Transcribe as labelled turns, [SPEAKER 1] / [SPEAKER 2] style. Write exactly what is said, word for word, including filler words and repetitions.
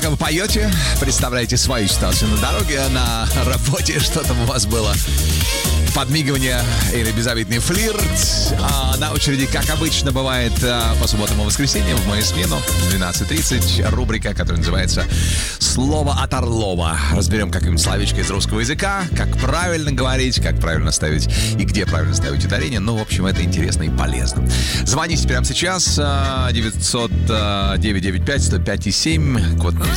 [SPEAKER 1] Пока вы поете, представляете свою ситуацию на дороге, на работе, что там у вас было. Подмигивание или безобидный флирт. А на очереди, как обычно бывает, по субботам и воскресеньям в мою смену в двенадцать тридцать рубрика, которая называется «Слово от Орлова». Разберем какое-нибудь словечко из русского языка, как правильно говорить, как правильно ставить и где правильно ставить ударение. Ну, в общем, это интересно и полезно. Звоните прямо сейчас. девятьсот девять девять пять сто пять семь, код